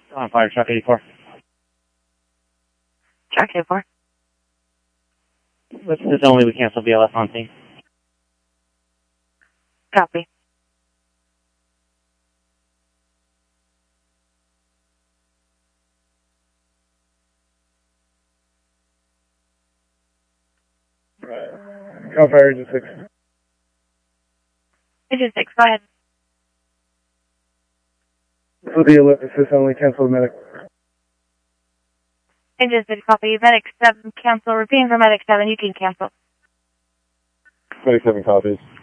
On fire truck 84. Truck 84. What's this only? We cancel BLS on scene. Copy. Cal Fire Agent 6. Agent 6, go ahead. So the alert assist only cancel medic. Agent 6, copy. Medic 7, cancel. Repeating for Medic 7, you can cancel. Medic 7 copies.